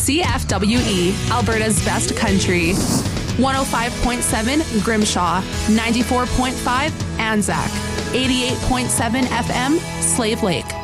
CFWE, Alberta's best country. 105.7 Grimshaw, 94.5 Anzac, 88.7 FM Slave Lake.